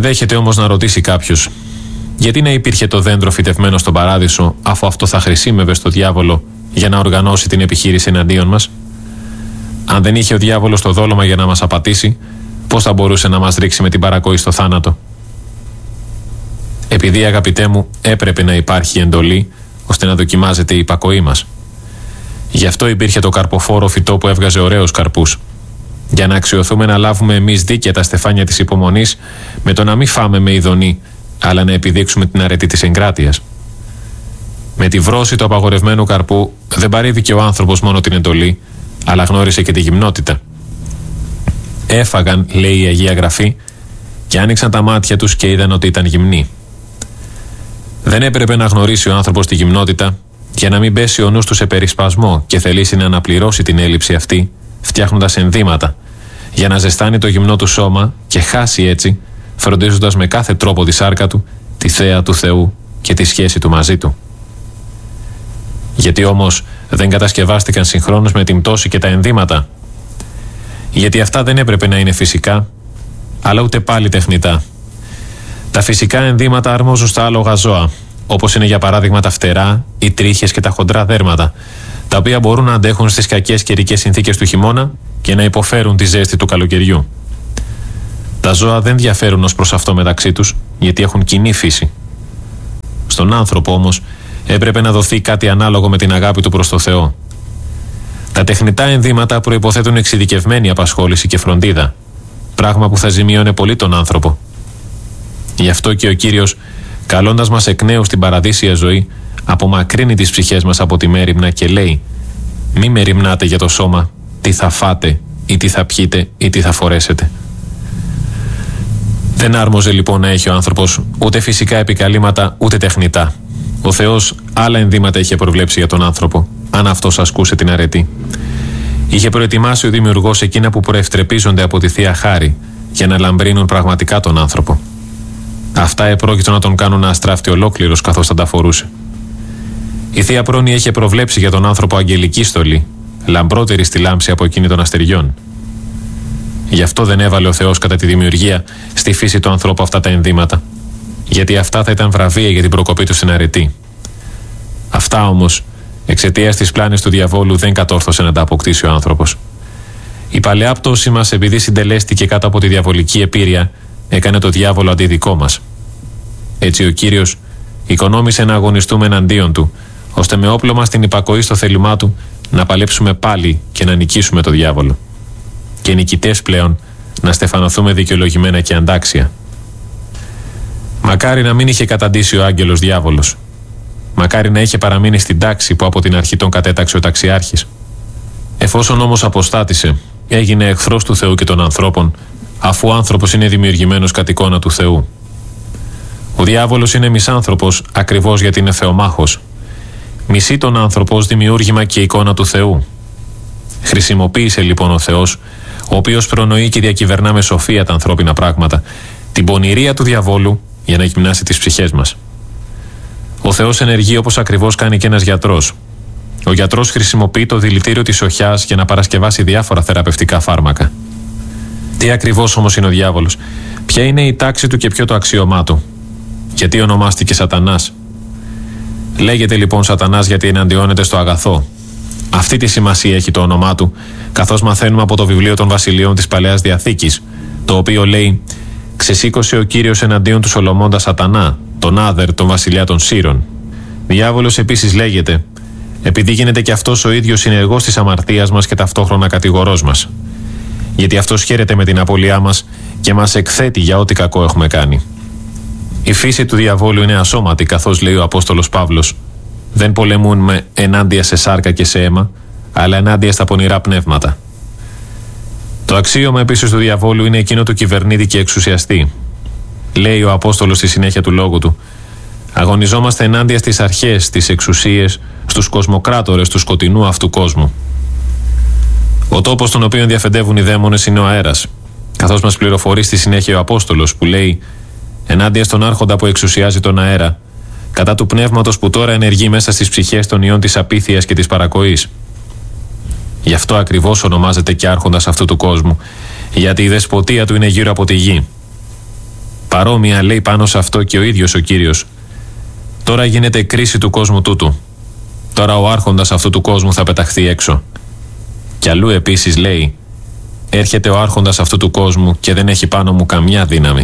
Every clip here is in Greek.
Ενδέχεται όμως να ρωτήσει κάποιος, γιατί να υπήρχε το δέντρο φυτευμένο στον παράδεισο, αφού αυτό θα χρησιμεύε στο διάβολο για να οργανώσει την επιχείρηση εναντίον μας? Αν δεν είχε ο διάβολος το δόλωμα για να μας απατήσει, πώς θα μπορούσε να μας ρίξει με την παρακοή στο θάνατο? Επειδή, αγαπητέ μου, έπρεπε να υπάρχει εντολή ώστε να δοκιμάζεται η υπακοή μας. Γι' αυτό υπήρχε το καρποφόρο φυτό που έβγαζε ωραίους καρπούς. Για να αξιωθούμε να λάβουμε εμείς δίκαια τα στεφάνια της υπομονής, με το να μην φάμε με ειδονή, αλλά να επιδείξουμε την αρετή της εγκράτειας. Με τη βρώση του απαγορευμένου καρπού δεν παρήδηκε ο άνθρωπος μόνο την εντολή, αλλά γνώρισε και τη γυμνότητα. Έφαγαν, λέει η Αγία Γραφή, και άνοιξαν τα μάτια τους και είδαν ότι ήταν γυμνοί. Δεν έπρεπε να γνωρίσει ο άνθρωπος τη γυμνότητα για να μην πέσει ο νους του σε περισπασμό και θελήσει να αναπληρώσει την έλλειψη αυτή, φτιάχνοντας ενδύματα, για να ζεστάνει το γυμνό του σώμα και χάσει έτσι, φροντίζοντας με κάθε τρόπο τη σάρκα του, τη θέα του Θεού και τη σχέση του μαζί του. Γιατί όμως δεν κατασκευάστηκαν συγχρόνως με την πτώση και τα ενδύματα? Γιατί αυτά δεν έπρεπε να είναι φυσικά, αλλά ούτε πάλι τεχνητά. Τα φυσικά ενδύματα αρμόζουν στα άλογα ζώα, όπως είναι για παράδειγμα τα φτερά, οι τρίχες και τα χοντρά δέρματα, τα οποία μπορούν να αντέχουν στις κακές καιρικές συνθήκες του χειμώνα και να υποφέρουν τη ζέστη του καλοκαιριού. Τα ζώα δεν διαφέρουν ως προς αυτό μεταξύ τους, γιατί έχουν κοινή φύση. Στον άνθρωπο όμως έπρεπε να δοθεί κάτι ανάλογο με την αγάπη του προς το Θεό. Τα τεχνητά ενδύματα προϋποθέτουν εξειδικευμένη απασχόληση και φροντίδα, πράγμα που θα ζημίωνε πολύ τον άνθρωπο. Γι' αυτό και ο Κύριος, καλώντας μας εκ νέου στην παραδείσια ζωή, απομακρύνει τις ψυχές μας από τη μέριμνα και λέει: «Μη μεριμνάτε για το σώμα, τι θα φάτε ή τι θα πιείτε ή τι θα φορέσετε». Δεν άρμοζε λοιπόν να έχει ο άνθρωπος ούτε φυσικά επικαλύματα ούτε τεχνητά. Ο Θεός άλλα ενδύματα είχε προβλέψει για τον άνθρωπο, αν αυτός ασκούσε την αρετή. Είχε προετοιμάσει ο Δημιουργός εκείνα που προευτρεπίζονται από τη Θεία Χάρη για να λαμπρύνουν πραγματικά τον άνθρωπο. Αυτά επρόκειτο να τον κάνουν να αστράφτει ολόκληρος καθώς θα τα φορούσε. Η Θεία Πρόνοια είχε προβλέψει για τον άνθρωπο αγγελική στολή, λαμπρότερη στη λάμψη από εκείνη των αστεριών. Γι' αυτό δεν έβαλε ο Θεός κατά τη δημιουργία στη φύση του ανθρώπου αυτά τα ενδύματα, γιατί αυτά θα ήταν βραβεία για την προκοπή του στην αρετή. Αυτά όμως, εξαιτίας της πλάνης του διαβόλου, δεν κατόρθωσε να τα αποκτήσει ο άνθρωπος. Η παλαιά πτώση μας, επειδή συντελέστηκε κάτω από τη διαβολική επίρρεια, έκανε το διάβολο αντιδικό μας. Έτσι ο Κύριος οικονόμησε να αγωνιστούμε εναντίον του, ώστε με όπλο μας την υπακοή στο θέλημά του να παλέψουμε πάλι και να νικήσουμε το διάβολο. Και νικητές πλέον να στεφανωθούμε δικαιολογημένα και αντάξια. Μακάρι να μην είχε καταντήσει ο άγγελος διάβολος. Μακάρι να είχε παραμείνει στην τάξη που από την αρχή τον κατέταξε ο ταξιάρχης. Εφόσον όμως αποστάτησε, έγινε εχθρός του Θεού και των ανθρώπων, αφού ο άνθρωπος είναι δημιουργημένος κατ' εικόνα του Θεού. Ο διάβολος είναι μισάνθρωπος ακριβώς γιατί είναι θεομάχος. Μισεί τον άνθρωπο ως δημιούργημα και εικόνα του Θεού. Χρησιμοποίησε λοιπόν ο Θεός, ο οποίος προνοεί και διακυβερνά με σοφία τα ανθρώπινα πράγματα, την πονηρία του διαβόλου για να γυμνάσει τις ψυχές μας. Ο Θεός ενεργεί όπως ακριβώς κάνει και ένας γιατρός. Ο γιατρός χρησιμοποιεί το δηλητήριο της οχιάς για να παρασκευάσει διάφορα θεραπευτικά φάρμακα. Τι ακριβώς όμως είναι ο διάβολος? Ποια είναι η τάξη του και ποιο το αξίωμά του? Γιατί ονομάστηκε Σατανάς? Λέγεται λοιπόν Σατανάς γιατί εναντιώνεται στο αγαθό. Αυτή τη σημασία έχει το όνομά του, καθώς μαθαίνουμε από το βιβλίο των βασιλείων της Παλαιάς Διαθήκης, το οποίο λέει: «Ξεσήκωσε ο Κύριος εναντίον του Σολομώντα Σατανά, τον Άδερ, τον βασιλιά των Σύρων». Διάβολος επίσης λέγεται, επειδή γίνεται και αυτός ο ίδιος συνεργός της αμαρτίας μας και ταυτόχρονα κατηγορός μας. Γιατί αυτός χαίρεται με την απώλειά μας και μας εκθέτει για ό,τι κακό έχουμε κάνει. Η φύση του διαβόλου είναι ασώματη, καθώς λέει ο Απόστολος Παύλος: «Δεν πολεμούμε ενάντια σε σάρκα και σε αίμα, αλλά ενάντια στα πονηρά πνεύματα». Το αξίωμα επίσης του διαβόλου είναι εκείνο του κυβερνήτη και εξουσιαστή. Λέει ο Απόστολος στη συνέχεια του λόγου του: «Αγωνιζόμαστε ενάντια στις αρχές, στις εξουσίες, στους κοσμοκράτορες του σκοτεινού αυτού κόσμου». Ο τόπος στον οποίο διαφεντεύουν οι δαίμονες είναι ο αέρας, καθώς μας πληροφορεί στη συνέχεια ο Απόστολος που λέει: «Ενάντια στον άρχοντα που εξουσιάζει τον αέρα, κατά του πνεύματος που τώρα ενεργεί μέσα στις ψυχές των ιών της απίθειας και της παρακοής». Γι' αυτό ακριβώς ονομάζεται και άρχοντας αυτού του κόσμου, γιατί η δεσποτεία του είναι γύρω από τη γη. Παρόμοια λέει πάνω σε αυτό και ο ίδιος ο Κύριος. Τώρα γίνεται κρίση του κόσμου τούτου. Τώρα ο άρχοντας αυτού του κόσμου θα πεταχθεί έξω. Κι αλλού επίσης λέει: έρχεται ο άρχοντας αυτού του κόσμου και δεν έχει πάνω μου καμιά δύναμη.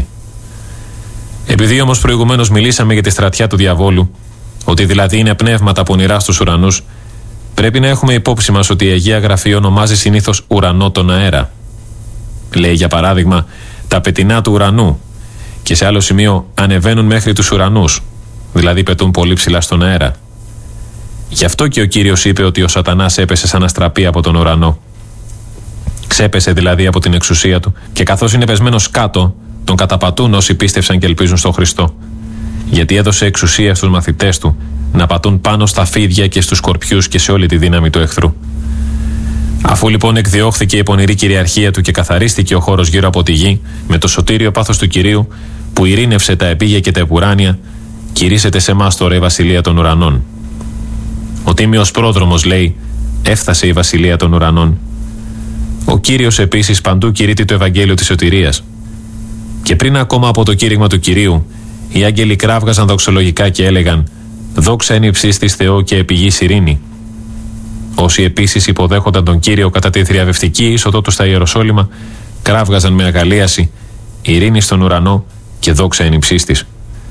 Επειδή όμως προηγουμένως μιλήσαμε για τη στρατιά του διαβόλου, ότι δηλαδή είναι πνεύματα πονηρά στους ουρανούς, πρέπει να έχουμε υπόψη μας ότι η Αγία Γραφή ονομάζει συνήθως ουρανό τον αέρα. Λέει για παράδειγμα τα πετεινά του ουρανού, και σε άλλο σημείο ανεβαίνουν μέχρι τους ουρανούς, δηλαδή πετούν πολύ ψηλά στον αέρα. Γι' αυτό και ο Κύριος είπε ότι ο Σατανάς έπεσε σαν αστραπή από τον ουρανό. Ξέπεσε δηλαδή από την εξουσία του, και καθώς είναι πεσμένος κάτω, τον καταπατούν όσοι πίστευσαν και ελπίζουν στον Χριστό. Γιατί έδωσε εξουσία στους μαθητές του να πατούν πάνω στα φίδια και στους σκορπιούς και σε όλη τη δύναμη του εχθρού. Αφού λοιπόν εκδιώχθηκε η πονηρή κυριαρχία του και καθαρίστηκε ο χώρος γύρω από τη γη, με το σωτήριο πάθος του Κυρίου, που ειρήνευσε τα επίγεια και τα επουράνια, κηρύσσεται σε εμάς τώρα η βασιλεία των ουρανών. Ο τίμιος πρόδρομος λέει: έφτασε η βασιλεία των ουρανών. Ο Κύριος επίσης παντού κηρύττει το Ευαγγέλιο της σωτηρίας. Και πριν ακόμα από το κήρυγμα του Κυρίου, οι άγγελοι κράβγαζαν δοξολογικά και έλεγαν: δόξα εν υψίστοις Θεό και επί γης ειρήνη. Όσοι επίσης υποδέχονταν τον Κύριο κατά τη θριαβευτική είσοδο του στα Ιεροσόλυμα, κράβγαζαν με αγαλίαση: ειρήνη στον ουρανό και δόξα εν υψίστοις.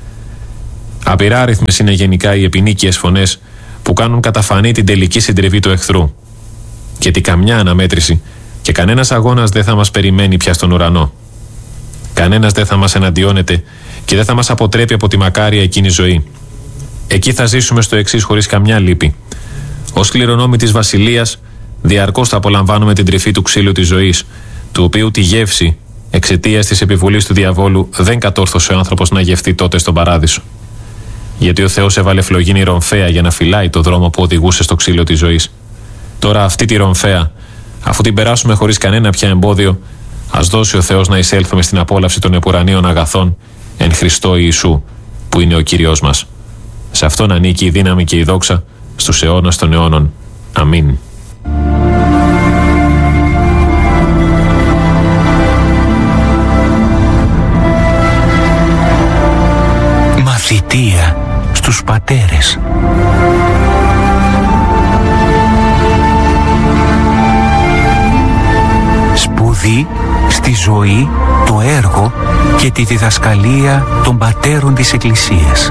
Απειράριθμες είναι γενικά οι επινίκιες φωνές που κάνουν καταφανή την τελική συντριβή του εχθρού. Και τη καμιά αναμέτρηση και κανένας αγώνας δεν θα μας περιμένει πια στον ουρανό. Κανένας δεν θα μας εναντιώνεται και δεν θα μας αποτρέπει από τη μακάρια εκείνη ζωή. Εκεί θα ζήσουμε στο εξής χωρίς καμιά λύπη. Ως κληρονόμοι της βασιλείας, διαρκώς θα απολαμβάνουμε την τρυφή του ξύλου της ζωής, του οποίου τη γεύση, εξαιτίας της επιβουλής του διαβόλου, δεν κατόρθωσε ο άνθρωπος να γευτεί τότε στον παράδεισο. Γιατί ο Θεός έβαλε φλογίνη ρομφαία για να φυλάει το δρόμο που οδηγούσε στο ξύλο της ζωής. Τώρα αυτή τη ρομφαία, αφού την περάσουμε χωρίς κανένα πια εμπόδιο, ας δώσει ο Θεός να εισέλθουμε στην απόλαυση των επουρανίων αγαθών εν Χριστώ Ιησού, που είναι ο Κύριος μας. Σε Αυτόν ανήκει η δύναμη και η δόξα στους αιώνας των αιώνων. Αμήν. Μαθητεία στους πατέρες. Σπουδή στη ζωή, το έργο και τη διδασκαλία των πατέρων της Εκκλησίας.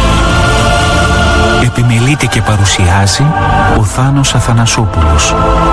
Επιμελείται και παρουσιάζει ο Θάνος Αθανασόπουλος.